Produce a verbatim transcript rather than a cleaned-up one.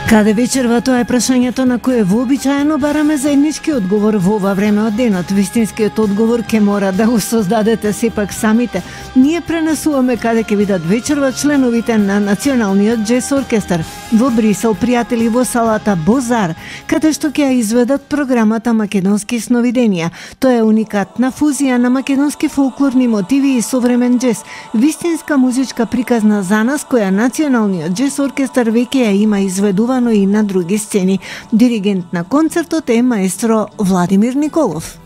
Каде вечерва, тоа е прашањето на кое вообичаено бараме заеднички одговор во ова време од денот. Вистинскиот одговор ќе мора да го создадете сепак самите. Ние пренесуваме каде ќе видат вечерва членовите на Националниот джез оркестар во Брисел, пријатели, во салата Бозар, каде што ќе ја изведат програмата Македонски сновиденија. Тоа е уникатна фузија на македонски фолклорни мотиви и современ джез, вистинска музичка приказна за нас која Националниот джез оркестар веќе ја има изведува и на други сцени. Диригент на концертот е маестро Владимир Николов.